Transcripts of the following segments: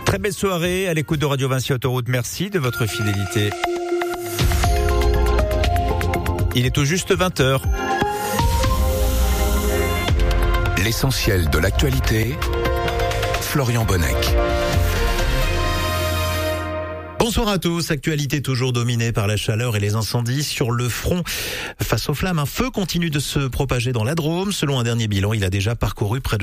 Très belle soirée à l'écoute de Radio Vinci Autoroute. Merci de votre fidélité. Il est tout juste 20h. L'essentiel de l'actualité, Florian Bonnec. Bonsoir à tous. Actualité toujours dominée par la chaleur et les incendies sur le front. Face aux flammes, un feu continue de se propager dans la Drôme. Selon un dernier bilan, il a déjà parcouru près de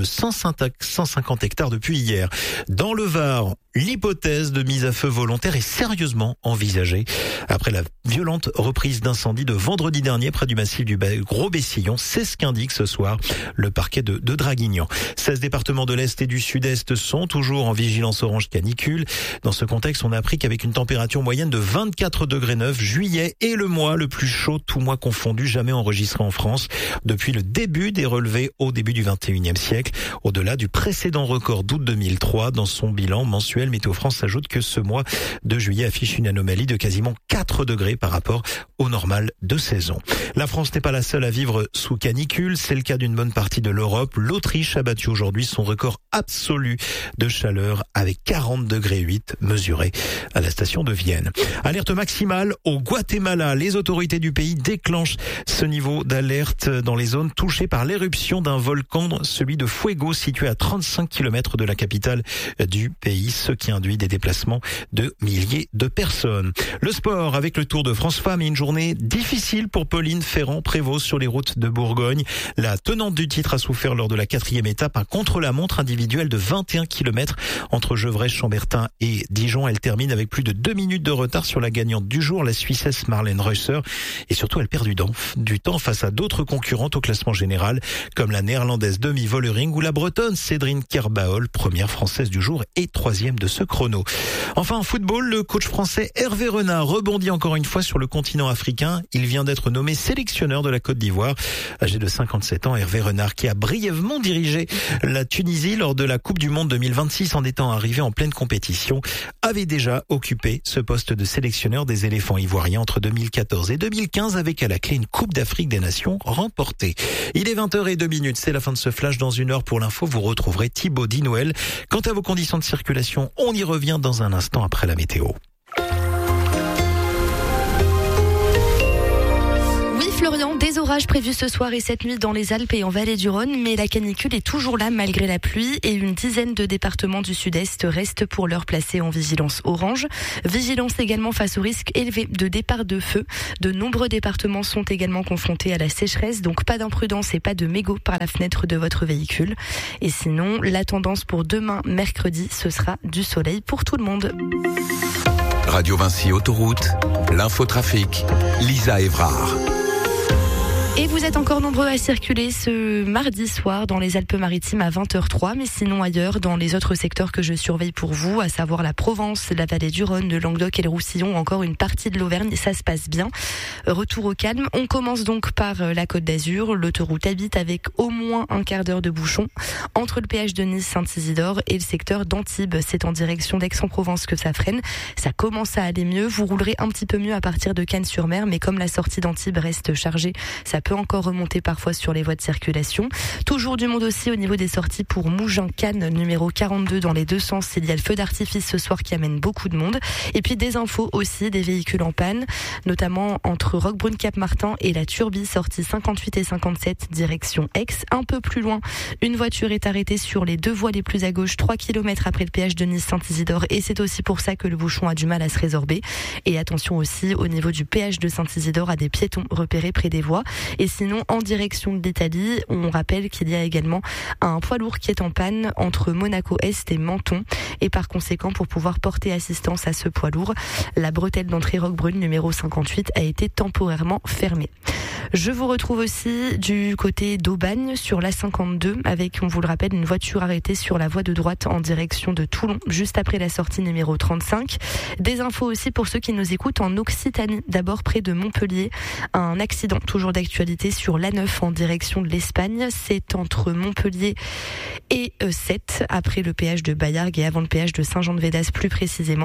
150 hectares depuis hier. Dans le Var, l'hypothèse de mise à feu volontaire est sérieusement envisagée. Après la violente reprise d'incendie de vendredi dernier près du massif du Gros-Bessillon, c'est ce qu'indique ce soir le parquet de Draguignan. 16 départements de l'Est et du Sud-Est sont toujours en vigilance orange canicule. Dans ce contexte, on a appris qu'avec une température moyenne de 24 degrés 9, juillet est le mois le plus chaud, tout mois confondu, jamais enregistré en France depuis le début des relevés au début du 21e siècle. Au-delà du précédent record d'août 2003, dans son bilan mensuel, Météo France ajoute que ce mois de juillet affiche une anomalie de quasiment 4 degrés par rapport au normal de saison. La France n'est pas la seule à vivre sous canicule, c'est le cas d'une bonne partie de l'Europe. L'Autriche a battu aujourd'hui son record absolu de chaleur avec 40 degrés 8 mesurés à la station de Vienne. Alerte maximale au Guatemala. Les autorités du pays déclenchent ce niveau d'alerte dans les zones touchées par l'éruption d'un volcan, celui de Fuego, situé à 35 km de la capitale du pays, ce qui induit des déplacements de milliers de personnes. Le sport avec le Tour de France Femmes et une journée difficile pour Pauline Ferrand-Prévot sur les routes de Bourgogne. La tenante du titre a souffert lors de la 4e étape, un contre-la-montre individuel de 21 km entre Gevrey, Chambertin et Dijon. Elle termine avec plus de 2 minutes de retard sur la gagnante du jour, la Suissesse Marlène Reusser. Et surtout, elle perd du temps face à d'autres concurrentes au classement général, comme la néerlandaise Demi Vollering ou la bretonne Cédrine Kerbaol, première française du jour et 3e de ce chrono. Enfin, en football, le coach français Hervé Renard rebondit encore une fois sur le continent africain. Il vient d'être nommé sélectionneur de la Côte d'Ivoire. Âgé de 57 ans, Hervé Renard, qui a brièvement dirigé la Tunisie lors de la Coupe du Monde 2026 en étant arrivé en pleine compétition, avait déjà occupé ce poste de sélectionneur des éléphants ivoiriens entre 2014 et 2015 avec à la clé une Coupe d'Afrique des Nations remportée. Il est 20h02, c'est la fin de ce flash. Dans une heure pour l'info, vous retrouverez Thibaut Dinouel. Quant à vos conditions de circulation, on y revient dans un instant après la météo. Florian, des orages prévus ce soir et cette nuit dans les Alpes et en vallée du Rhône, mais la canicule est toujours là malgré la pluie et une dizaine de départements du sud-est restent pour l'heure placés en vigilance orange. Vigilance également face au risque élevé de départ de feu. De nombreux départements sont également confrontés à la sécheresse, donc pas d'imprudence et pas de mégots par la fenêtre de votre véhicule. Et sinon, la tendance pour demain, mercredi, ce sera du soleil pour tout le monde. Radio Vinci Autoroute, l'infotrafic, Lisa Évrard. Et vous êtes encore nombreux à circuler ce mardi soir dans les Alpes-Maritimes à 20h03, mais sinon ailleurs dans les autres secteurs que je surveille pour vous, à savoir la Provence, la vallée du Rhône, le Languedoc et le Roussillon, encore une partie de l'Auvergne, ça se passe bien. Retour au calme. On commence donc par la Côte d'Azur. L'autoroute habite avec au moins un quart d'heure de bouchon entre le péage de Nice-Saint-Isidore et le secteur d'Antibes. C'est en direction d'Aix-en-Provence que ça freine. Ça commence à aller mieux. Vous roulerez un petit peu mieux à partir de Cannes-sur-Mer, mais comme la sortie d'Antibes reste chargée, ça peut encore remonter parfois sur les voies de circulation. Toujours du monde aussi au niveau des sorties pour Mougins-Cannes, numéro 42 dans les deux sens. Il y a le feu d'artifice ce soir qui amène beaucoup de monde. Et puis des infos aussi, des véhicules en panne, notamment entre Roquebrune-Cap-Martin et la Turbie, sortie 58 et 57, direction Aix. Un peu plus loin, une voiture est arrêtée sur les deux voies les plus à gauche, 3 km après le péage de Nice-Saint-Isidore. Et c'est aussi pour ça que le bouchon a du mal à se résorber. Et attention aussi au niveau du péage de Saint-Isidore à des piétons repérés près des voies. Et sinon, en direction de l'Italie, on rappelle qu'il y a également un poids lourd qui est en panne entre Monaco-Est et Menton. Et par conséquent, pour pouvoir porter assistance à ce poids lourd, la bretelle d'entrée Roquebrune numéro 58 a été temporairement fermée. Je vous retrouve aussi du côté d'Aubagne sur l'A52 avec, on vous le rappelle, une voiture arrêtée sur la voie de droite en direction de Toulon, juste après la sortie numéro 35. Des infos aussi pour ceux qui nous écoutent en Occitanie, d'abord près de Montpellier. Un accident toujours d'actualité sur l'A9 en direction de l'Espagne. C'est entre Montpellier et Sète, après le péage de Baillargues et avant le péage de Saint-Jean-de-Védas plus précisément.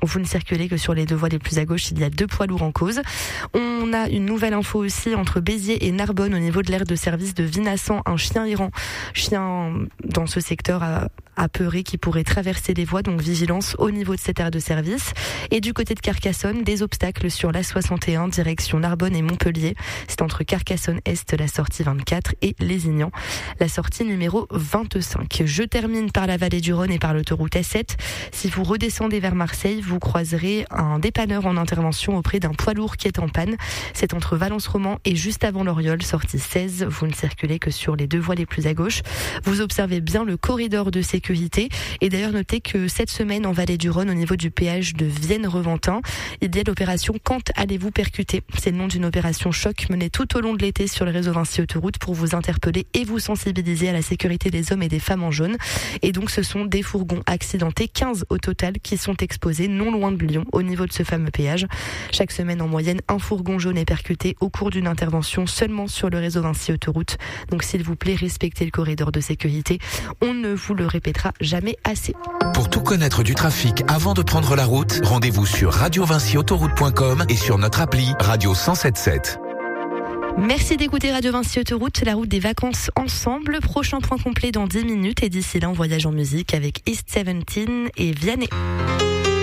Vous ne circulez que sur les deux voies les plus à gauche, il y a 2 poids lourds en cause. On a une nouvelle info aussi entre Béziers et Narbonne au niveau de l'aire de service de Vinassan, un chien errant, dans ce secteur apeuré qui pourrait traverser les voies, donc vigilance au niveau de cette aire de service. Et du côté de Carcassonne, des obstacles sur l'A61 direction Narbonne et Montpellier. C'est entre Carcassonne-Est, la sortie 24 et Lézignan, la sortie numéro 25. Je termine par la vallée du Rhône et par l'autoroute A7. Si vous redescendez vers Marseille, vous croiserez un dépanneur en intervention auprès d'un poids lourd qui est en panne. C'est entre Valence-Roman et juste avant l'Oriole, sortie 16. Vous ne circulez que sur les deux voies les plus à gauche. Vous observez bien le corridor de sécurité. Et d'ailleurs, notez que cette semaine, en vallée du Rhône, au niveau du péage de Vienne-Reventin, il y a l'opération « Quand allez-vous percuter ?» C'est le nom d'une opération choc menée tout au long de l'été sur le réseau Vinci Autoroute pour vous interpeller et vous sensibiliser à la sécurité des hommes et des femmes en jaune. Et donc, ce sont des fourgons accidentés, 15 au total, qui sont exposés non loin de Lyon, au niveau de ce fameux péage. Chaque semaine, en moyenne, un fourgon jaune est percuté au cours d'une intervention seulement sur le réseau Vinci Autoroute. Donc, s'il vous plaît, respectez le corridor de sécurité. On ne vous le répétera jamais assez. Pour tout connaître du trafic avant de prendre la route, rendez-vous sur radiovinciautoroute.com et sur notre appli Radio 107.7. Merci d'écouter Radio Vinci Autoroute, la route des vacances ensemble. Prochain point complet dans 10 minutes et d'ici là, on voyage en musique avec East 17 et Vianney.